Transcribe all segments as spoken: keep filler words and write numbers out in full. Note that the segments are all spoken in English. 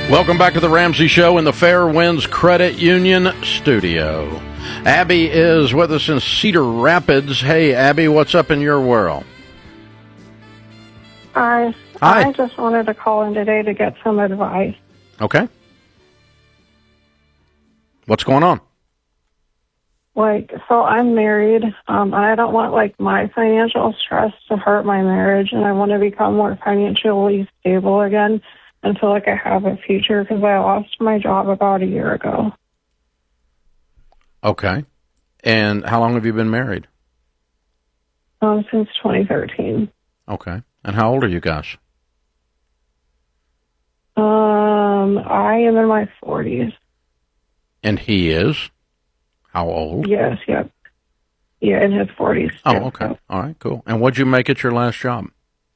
Welcome back to the Ramsey Show in the Fairwinds Credit Union studio. Abby is with us in Cedar Rapids. Hey, Abby, what's up in your world? Hi. Hi. I just wanted to call in today to get some advice. Okay. What's going on? Like, so I'm married, um, and I don't want, like, my financial stress to hurt my marriage, and I want to become more financially stable again and feel like I have a future because I lost my job about a year ago. Okay. And how long have you been married? Um, since twenty thirteen. Okay. And how old are you guys? Um, I am in my forties. And he is? How old? Yes, yep. Yeah, in his forties. Oh, okay. All right, cool. And what'd you make at your last job?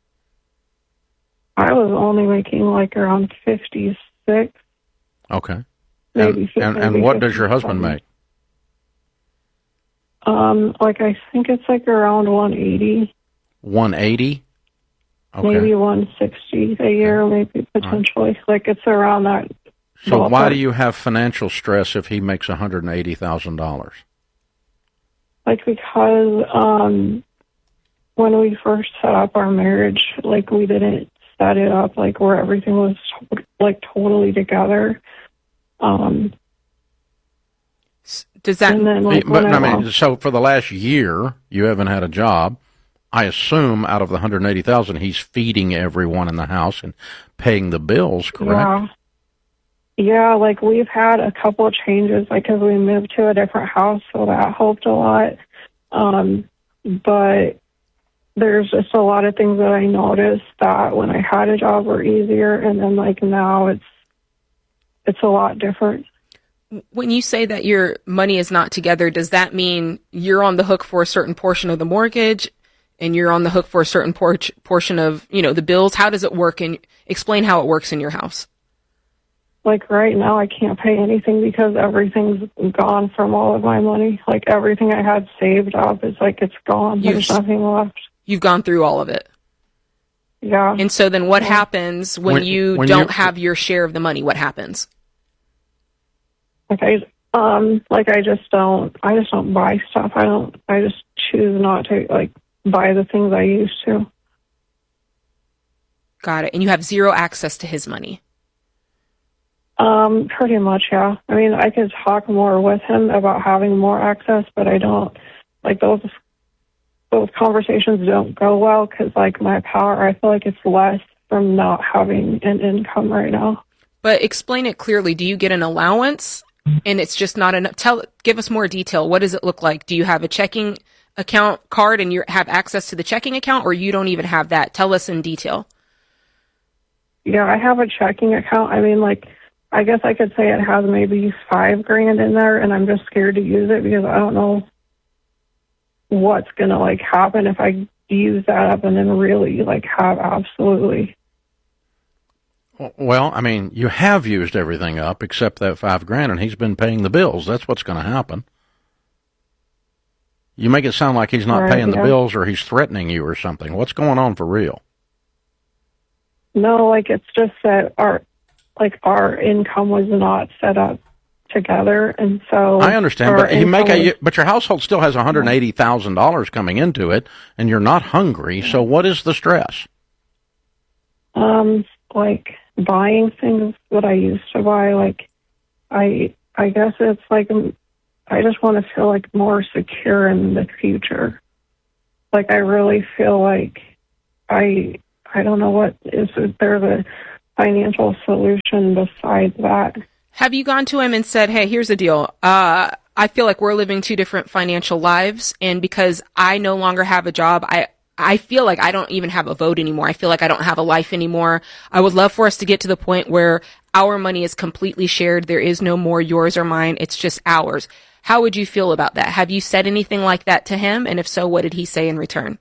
I was only making like around fifty-six. Okay. Maybe and, and, and what does your husband make? Um, like I think it's like around one eighty. one eighty? Okay. Maybe one sixty a year, maybe potentially. Right. Like it's around that. So ballpark. Why do you have financial stress if he makes one hundred eighty thousand dollars? Like because um, when we first set up our marriage, like we didn't set it up like where everything was like totally together. Um, Does that? And then, like, but I, I mean, lost, so for the last year, you haven't had a job. I assume out of the one hundred eighty thousand dollars, he's feeding everyone in the house and paying the bills, correct? Yeah. Yeah, like we've had a couple of changes, like because we moved to a different house, so that helped a lot. Um, but there's just a lot of things that I noticed that when I had a job were easier, and then like now it's it's a lot different. When you say that your money is not together, does that mean you're on the hook for a certain portion of the mortgage, and you're on the hook for a certain por- portion of, you know, the bills? How does it work? And explain how it works in your house. Like right now, I can't pay anything because everything's gone from all of my money. Like everything I had saved up is like it's gone. You've, There's nothing left. You've gone through all of it. Yeah. And so then what yeah. happens when, when you when don't you, have your share of the money? What happens? Like I, um, like I just don't, I just don't buy stuff. I don't, I just choose not to like buy the things I used to. Got it. And you have zero access to his money. Um, pretty much, yeah. I mean, I could talk more with him about having more access, but I don't, like those, those conversations don't go well because like my power, I feel like it's less from not having an income right now. But explain it clearly. Do you get an allowance? And it's just not enough. Tell, give us more detail. What does it look like? Do you have a checking account card and you have access to the checking account, or you don't even have that? Tell us in detail. Yeah, I have a checking account. I mean, like, I guess I could say it has maybe five grand in there, and I'm just scared to use it because I don't know what's gonna like happen if I use that up and then really like have absolutely. Well, I mean, you have used everything up except that five grand, and he's been paying the bills. That's what's going to happen. You make it sound like he's not right, paying yeah. the bills or he's threatening you or something. What's going on for real? No, like it's just that our, like our income was not set up together, and so I understand, but he make a, was, but your household still has one hundred eighty thousand dollars coming into it, and you're not hungry. So what is the stress? Um, like. Buying things that I used to buy, like I I guess it's like I just want to feel like more secure in the future. Like I really feel like I I don't know what is there's a financial solution besides that. Have you gone to him and said, "Hey, here's the deal. Uh, I feel like we're living two different financial lives, and because I no longer have a job, I." I feel like I don't even have a vote anymore. I feel like I don't have a life anymore. I would love for us to get to the point where our money is completely shared. There is no more yours or mine. It's just ours. How would you feel about that? Have you said anything like that to him? And if so, what did he say in return?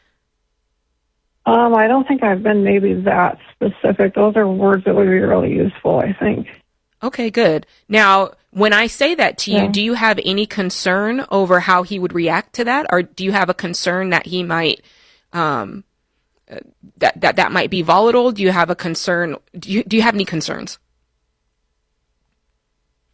Um, I don't think I've been maybe that specific. Those are words that would be really useful, I think. Okay, good. Now, when I say that to you, yeah. do you have any concern over how he would react to that? Or do you have a concern that he might... Um, that, that, that might be volatile? Do you have a concern? Do you, do you have any concerns?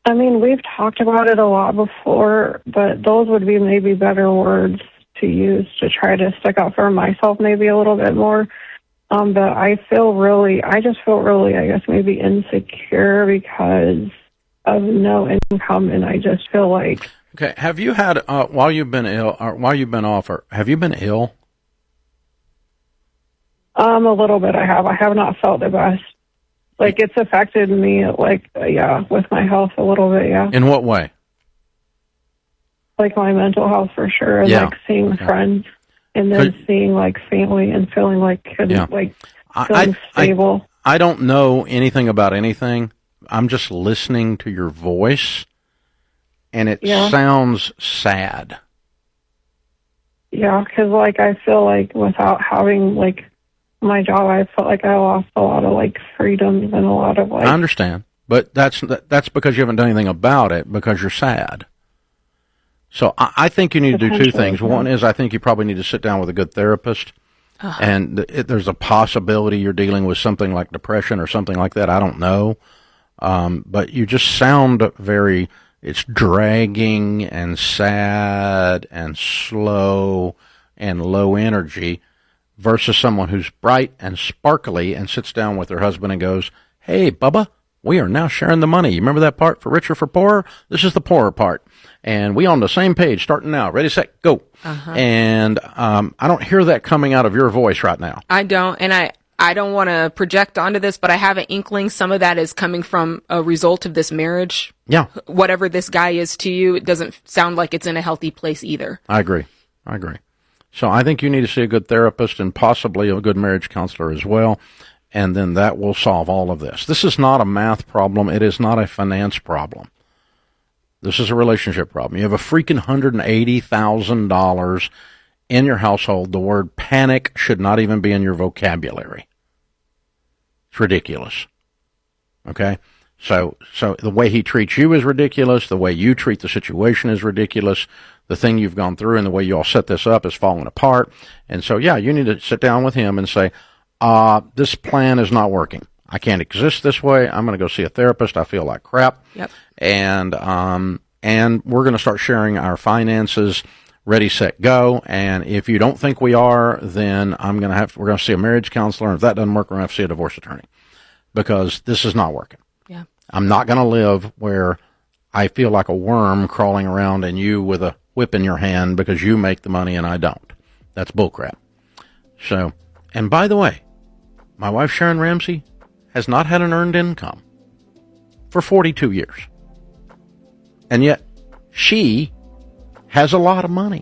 I mean, we've talked about it a lot before, but those would be maybe better words to use to try to stick up for myself maybe a little bit more. Um, but I feel really, I just feel really, I guess, maybe insecure because of no income, and I just feel like... Okay, have you had, uh, while you've been ill, or while you've been off, or have you been ill? Um, a little bit I have. I have not felt the best. Like, it's affected me, like, uh, yeah, with my health a little bit, yeah. In what way? Like, my mental health for sure, and, yeah. like, seeing okay. friends, and then Could, seeing, like, family and feeling like, yeah. like, feeling I, stable. I, I don't know anything about anything. I'm just listening to your voice, and it yeah. sounds sad. Yeah, because, like, I feel like without having, like, my job, I felt like I lost a lot of, like, freedoms and a lot of, like... I understand, but that's that's because you haven't done anything about it, because you're sad. So I, I think you need to do two things. Yeah. One is I think you probably need to sit down with a good therapist, uh-huh. and it, there's a possibility you're dealing with something like depression or something like that. I don't know, um, but you just sound very... It's dragging and sad and slow and low energy, versus someone who's bright and sparkly and sits down with her husband and goes, "Hey, Bubba, we are now sharing the money. You remember that part for richer, for poorer? This is the poorer part. And we on the same page starting now. Ready, set, go." Uh-huh. And um, I don't hear that coming out of your voice right now. I don't. And I, I don't want to project onto this, but I have an inkling some of that is coming from a result of this marriage. Yeah. Whatever this guy is to you, it doesn't sound like it's in a healthy place either. I agree. I agree. So I think you need to see a good therapist and possibly a good marriage counselor as well, and then that will solve all of this. This is not a math problem. It is not a finance problem. This is a relationship problem. You have a freaking one hundred eighty thousand dollars in your household. The word panic should not even be in your vocabulary. It's ridiculous. Okay? So, so the way he treats you is ridiculous. The way you treat the situation is ridiculous. The thing you've gone through and the way you all set this up is falling apart. And so, yeah, you need to sit down with him and say, uh, this plan is not working. I can't exist this way. I'm going to go see a therapist. I feel like crap. Yep. And, um, and we're going to start sharing our finances. Ready, set, go. And if you don't think we are, then I'm going to have, we're going to see a marriage counselor. And if that doesn't work, we're going to have to see a divorce attorney, because this is not working. Yeah. I'm not going to live where I feel like a worm crawling around and you with a whip in your hand because you make the money and I don't. That's bullcrap. So, and by the way, my wife Sharon Ramsey has not had an earned income for forty-two years. And yet she has a lot of money.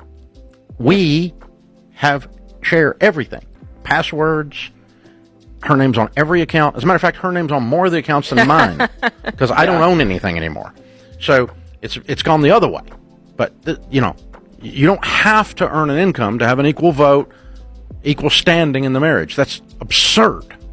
We have share everything. Passwords. Her name's on every account. As a matter of fact, her name's on more of the accounts than mine, because I don't own anything anymore. So it's it's gone the other way. But, th- you know, you don't have to earn an income to have an equal vote, equal standing in the marriage. That's absurd.